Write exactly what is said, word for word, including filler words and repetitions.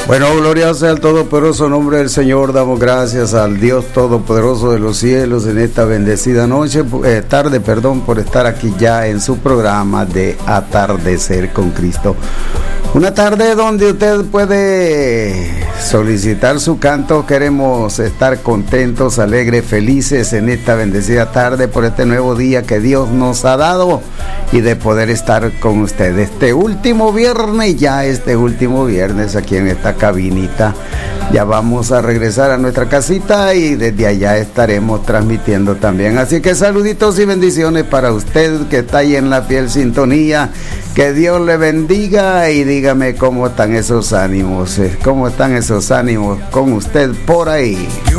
Bueno, gloria sea al todopoderoso nombre del Señor. Damos gracias al Dios todopoderoso de los cielos en esta bendecida noche, eh, tarde, perdón, por estar aquí ya en su programa de Atardecer con Cristo. Una tarde donde usted puede solicitar su canto. Queremos estar contentos, alegres, felices en esta bendecida tarde por este nuevo día que Dios nos ha dado y de poder estar con usted este último viernes, ya este último viernes aquí en esta cabinita. Ya vamos a regresar a nuestra casita y desde allá estaremos transmitiendo también. Así que saluditos y bendiciones para usted que está ahí en la fiel sintonía. Que Dios le bendiga y dígame cómo están esos ánimos, cómo están esos ánimos con usted por ahí.